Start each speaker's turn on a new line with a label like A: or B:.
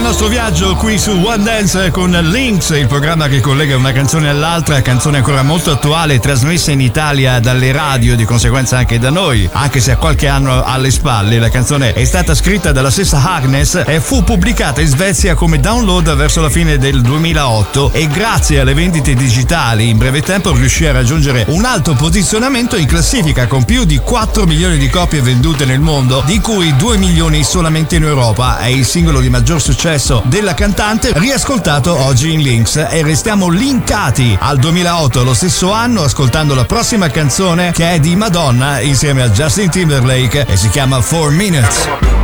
A: nostro viaggio qui su One Dance con Links, il programma che collega una canzone all'altra, canzone ancora molto attuale, trasmessa in Italia dalle radio, di conseguenza anche da noi, anche se ha qualche anno alle spalle. La canzone è stata scritta dalla stessa Agnes e fu pubblicata in Svezia come download verso la fine del 2008 e grazie alle vendite digitali in breve tempo riuscì a raggiungere un alto posizionamento in classifica con più di 4 milioni di copie vendute nel mondo, di cui 2 milioni solamente in Europa. È il singolo di maggior successo della cantante, riascoltato oggi in Links, e restiamo linkati al 2008, lo stesso anno, ascoltando la prossima canzone che è di Madonna insieme a Justin Timberlake e si chiama 4 Minutes.